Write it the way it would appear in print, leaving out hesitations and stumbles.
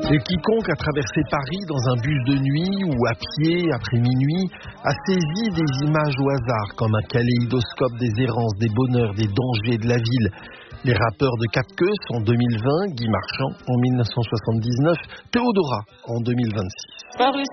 Et quiconque a traversé Paris dans un bus de nuit ou à pied après minuit a saisi des images au hasard comme un kaléidoscope des errances, des bonheurs, des dangers de la ville. Les rappeurs de Quatre Queues en 2020, Guy Marchand en 1979, Théodora en 2026. Paris